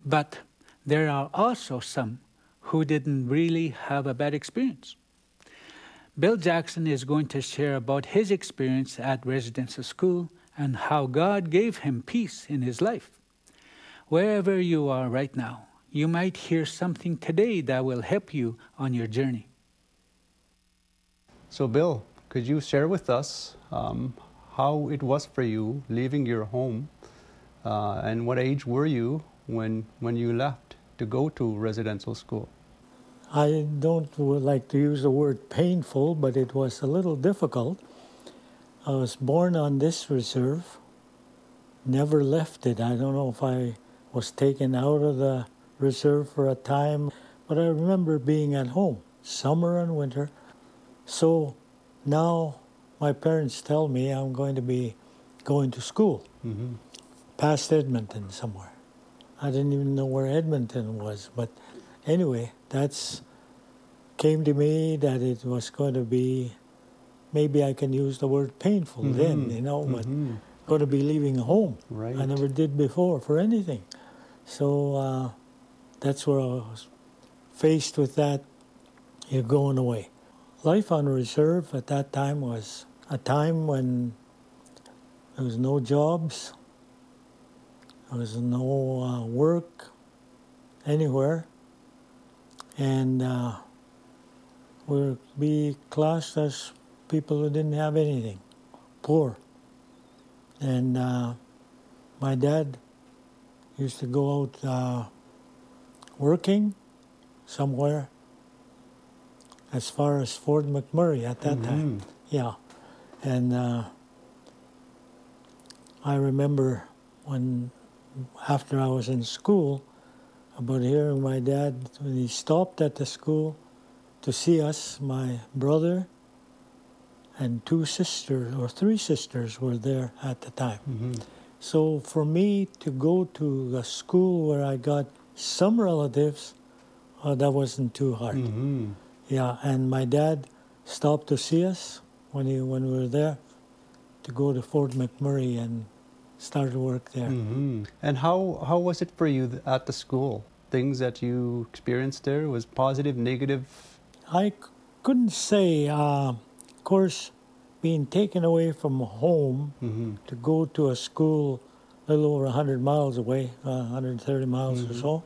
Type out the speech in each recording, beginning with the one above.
But there are also some who didn't really have a bad experience. Bill Jackson is going to share about his experience at residential school and how God gave him peace in his life. Wherever you are right now, you might hear something today that will help you on your journey. So Bill, could you share with us how it was for you leaving your home and what age were you when you left to go to residential school? I don't like to use the word painful, but it was a little difficult. I was born on this reserve, never left it. I don't know if I was taken out of the reserve for a time, but I remember being at home, summer and winter. So now my parents tell me I'm going to be going to school, past Edmonton somewhere. I didn't even know where Edmonton was, but anyway, that's came to me that it was going to be, maybe I can use the word painful then, but going to be leaving home. Right. I never did before for anything. So that's where I was faced with that, you're going away. Life on reserve at that time was a time when there was no jobs, there was no work anywhere, and we'd be classed as people who didn't have anything, poor. And my dad used to go out working somewhere as far as Fort McMurray at that time. Yeah. And I remember when, after I was in school, about hearing my dad, when he stopped at the school to see us, my brother and two sisters, or three sisters were there at the time. So for me to go to a school where I got some relatives, that wasn't too hard. Yeah, and my dad stopped to see us when we were there to go to Fort McMurray and start work there. And how was it for you at the school? Things that you experienced there was positive, negative? I couldn't say. Of course, being taken away from home to go to a school a little over 100 miles away, 130 miles or so,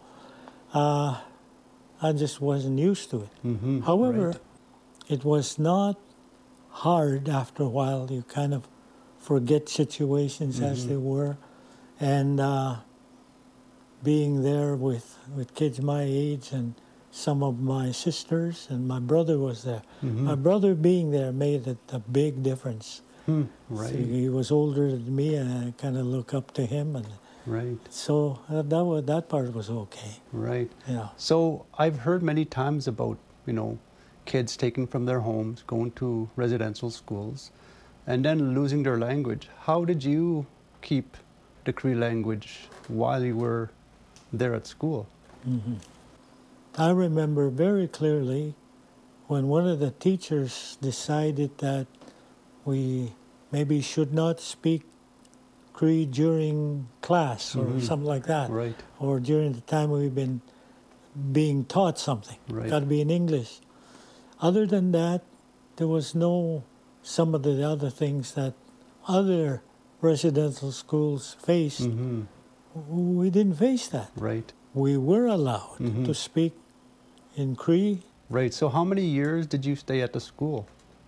I just wasn't used to it. However, it was not hard after a while. You kind of forget situations as they were. And being there with kids my age and some of my sisters, and my brother was there. My brother being there made it a big difference. Right. So he was older than me, and I kind of look up to him. And Right. so that part was okay. Right. Yeah. So I've heard many times about, kids taken from their homes, going to residential schools, and then losing their language. How did you keep the Cree language while you were there at school? I remember very clearly when one of the teachers decided that we maybe should not speak Cree during class or something like that. Right. Or during the time we've been being taught something. Right. Got to be in English. Other than that, there was no, some of the other things that other residential schools faced. We didn't face that. Right. We were allowed to speak in Cree. Right. So how many years did you stay at the school?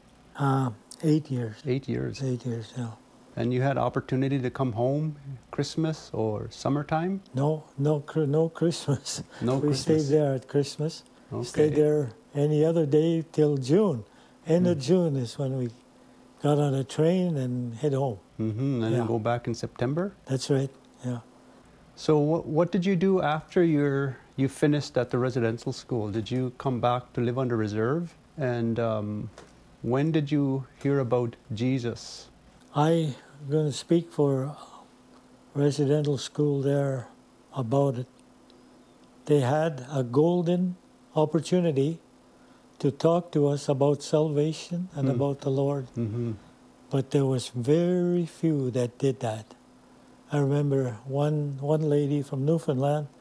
8 years. 8 years. 8 years, yeah. And you had opportunity to come home Christmas or summertime? No Christmas. No We Christmas. stayed there at Christmas. Okay. Stayed there any other day till June. End of June is when we got on a train and head home. And Yeah. then go back in September? That's right, yeah. So what did you do after you finished at the residential school? Did you come back to live on the reserve? And when did you hear about Jesus? I'm going to speak for residential school there about it. They had a golden opportunity to talk to us about salvation and about the Lord. But there was very few that did that. I remember one lady from Newfoundland